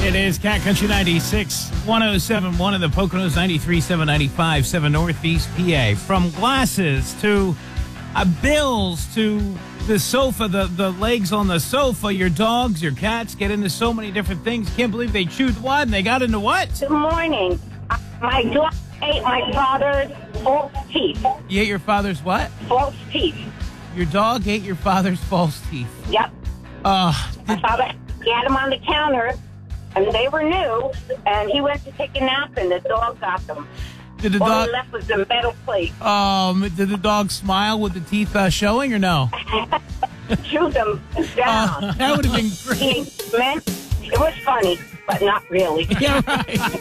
It is Cat Country 96, 107.1 in the Poconos, 93.7, 95.7 Northeast PA. From glasses to bills to the sofa, the legs on the sofa, your dogs, your cats get into so many different things. Can't believe they chewed what? And they got into what? Good morning. My dog ate my father's false teeth. You ate your father's what? False teeth. Your dog ate your father's false teeth. Yep. My father had them on the counter, and they were new, and he went to take a nap, and the dog got them. Did the All dog? he left was the metal plate. Did the dog smile with the teeth showing or no? Chewed them down. That would have been great. Man, it was funny, but not really. Yeah, right.